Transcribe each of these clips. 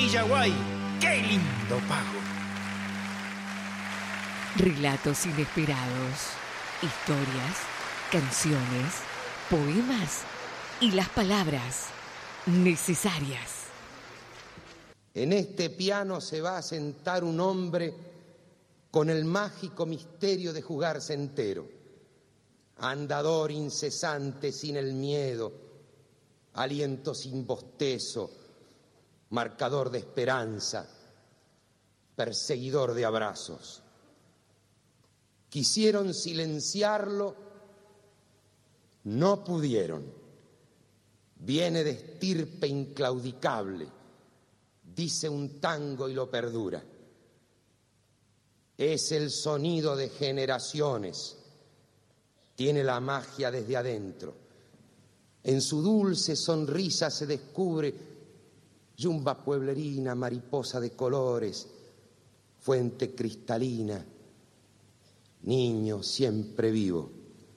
Villaguay. ¡Qué lindo pago! Relatos inesperados, historias, canciones, poemas y las palabras necesarias. En este piano se va a sentar un hombre con el mágico misterio de jugarse entero. Andador incesante sin el miedo, aliento sin bostezo, marcador de esperanza, perseguidor de abrazos. Quisieron silenciarlo, no pudieron. Viene de estirpe inclaudicable, dice un tango y lo perdura. Es el sonido de generaciones, tiene la magia desde adentro. En su dulce sonrisa se descubre yumba pueblerina, mariposa de colores, fuente cristalina, niño siempre vivo.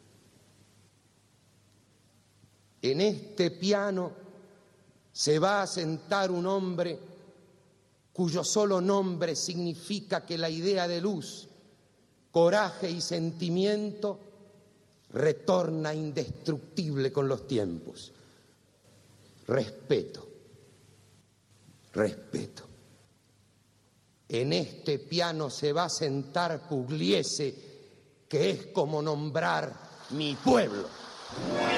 En este piano se va a sentar un hombre cuyo solo nombre significa que la idea de luz, coraje y sentimiento retorna indestructible con los tiempos. Respeto, respeto. En este piano se va a sentar Pugliese, que es como nombrar mi pueblo.